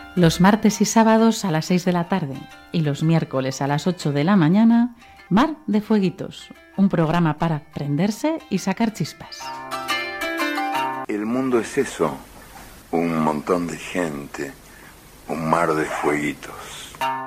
Los martes y sábados a las 6 de la tarde y los miércoles a las 8 de la mañana, Mar de Fueguitos, un programa para prenderse y sacar chispas. El mundo es eso, un montón de gente, un mar de fueguitos.